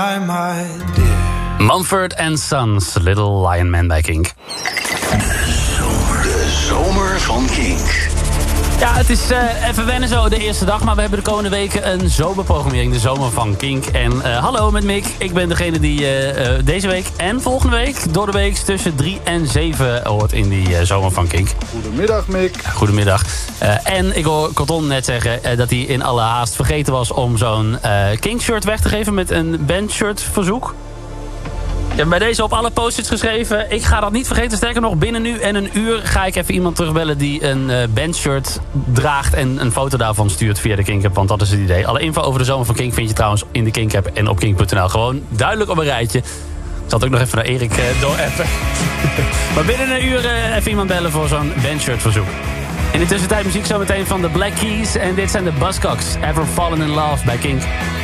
Mumford & Sons, Little Lion Man bij Kink. De zomer van Kink. Ja, het is even wennen zo de eerste dag, maar we hebben de komende weken een zomerprogrammering, de zomer van Kink. En hallo met Mick, ik ben degene die deze week en volgende week door de week tussen 3 en 7 hoort in die zomer van Kink. Goedemiddag Mick. Goedemiddag. En ik hoor Cotton net zeggen dat hij in alle haast vergeten was om zo'n Kink-shirt weg te geven met een bandshirt verzoek. Ik heb bij deze op alle post-its geschreven. Ik ga dat niet vergeten. Sterker nog, binnen nu en een uur ga ik even iemand terugbellen die een bandshirt draagt en een foto daarvan stuurt via de Kink-app. Want dat is het idee. Alle info over de zomer van Kink vind je trouwens in de Kink-app en op kink.nl. Gewoon duidelijk op een rijtje. Ik zal het ook nog even naar Erik doorappen. Maar binnen een uur even iemand bellen voor zo'n bandshirt verzoek. In de tussentijd muziek zometeen van de Black Keys. En dit zijn de Buzzcocks. Ever Fallen in Love bij Kink.